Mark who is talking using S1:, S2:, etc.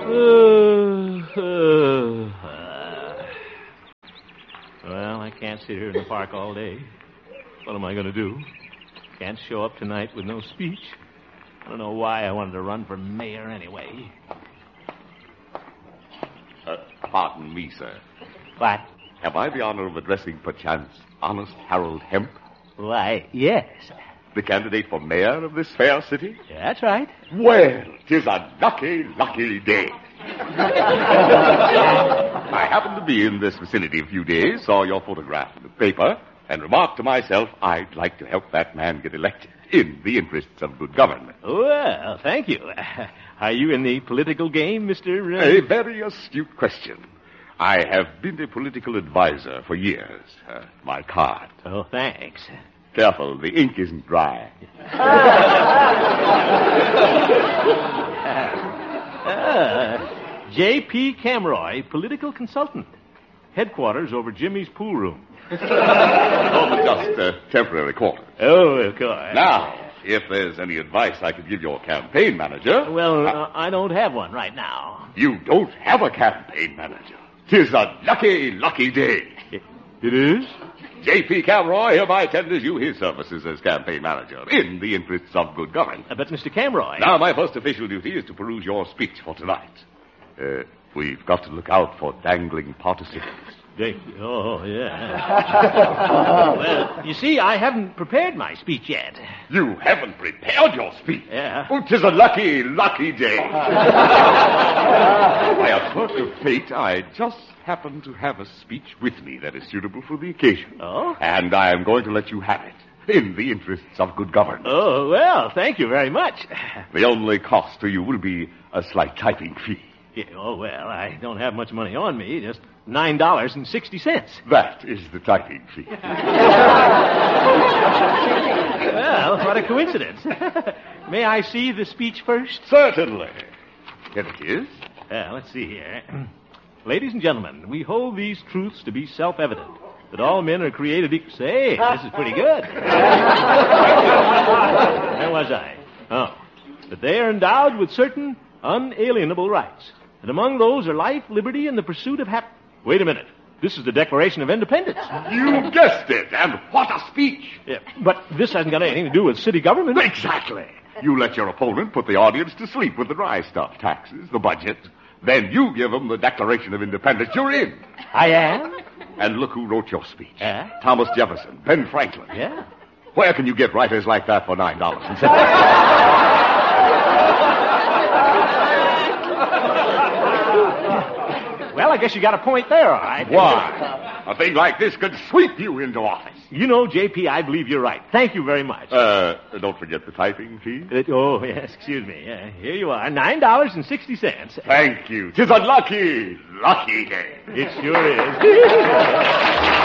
S1: Well, I can't sit here in the park all day. What am I going to do? Can't show up tonight with no speech. I don't know why I wanted to run for mayor anyway.
S2: Pardon me, sir.
S1: What?
S2: Have I the honor of addressing, perchance, honest Harold Hemp,
S1: Why, yes.
S2: the candidate for mayor of this fair city?
S1: That's right.
S2: Well, 'tis a lucky, lucky day. I happened to be in this vicinity a few days, saw your photograph in the paper, and remarked to myself, I'd like to help that man get elected in the interests of good government.
S1: Well, thank you. Are you in the political game, Mr.
S2: A very astute question. I have been a political advisor for years. My card.
S1: Oh, thanks.
S2: Careful, the ink isn't dry.
S1: J.P. Camroy, political consultant. Headquarters over Jimmy's pool room.
S2: Just temporary quarters.
S1: Oh, of course.
S2: Now, if there's any advice I could give your campaign manager...
S1: Well, I don't have one right now.
S2: You don't have a campaign manager. 'Tis a lucky, lucky day.
S1: It is?
S2: J.P. Camroy hereby tenders you his services as campaign manager in the interests of good government.
S1: But, Mr. Camroy...
S2: Now, my first official duty is to peruse your speech for tonight. We've got to look out for dangling participles.
S1: Oh, yeah. Well, you see, I haven't prepared my speech yet.
S2: You haven't prepared your speech?
S1: Yeah.
S2: Oh, 'tis a lucky, lucky day. By a quirk of fate, I just happen to have a speech with me that is suitable for the occasion.
S1: Oh?
S2: And I am going to let you have it in the interests of good government.
S1: Oh, well, thank you very much.
S2: The only cost to you will be a slight typing fee.
S1: Yeah, oh, well, I don't have much money on me, just $9.60.
S2: That is the typing fee.
S1: Well, what a coincidence. May I see the speech first?
S2: Certainly. Here it is.
S1: Let's see here. Ladies and gentlemen, we hold these truths to be self-evident, that all men are created equal. Say, this is pretty good. Where was I? Oh. That they are endowed with certain unalienable rights. And among those are life, liberty, and the pursuit of happiness. Wait a minute. This is the Declaration of Independence.
S2: You guessed it, and what a speech.
S1: Yeah, but this hasn't got anything to do with city government.
S2: Exactly. You let your opponent put the audience to sleep with the dry stuff, taxes, the budget. Then you give them the Declaration of Independence. You're in.
S1: I am?
S2: And look who wrote your speech.
S1: Thomas
S2: Jefferson, Ben Franklin.
S1: Yeah.
S2: Where can you get writers like that for $9?
S1: Well, I guess you got a point there, all right.
S2: Why? A thing like this could sweep you into office.
S1: You know, J.P., I believe you're right. Thank you very much.
S2: Don't forget the typing fee.
S1: Oh, yes, excuse me. Here you are, $9.60.
S2: Thank you. 'Tis a lucky, lucky day.
S1: It sure is.